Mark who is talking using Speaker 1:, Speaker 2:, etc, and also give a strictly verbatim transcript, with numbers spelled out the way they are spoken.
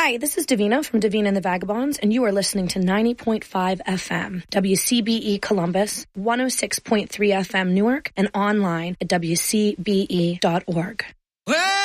Speaker 1: Hi, this is Davina from Davina and the Vagabonds, and you are listening to ninety point five F M, W C B E Columbus, one oh six point three F M Newark, and online at W C B E dot org.
Speaker 2: Well,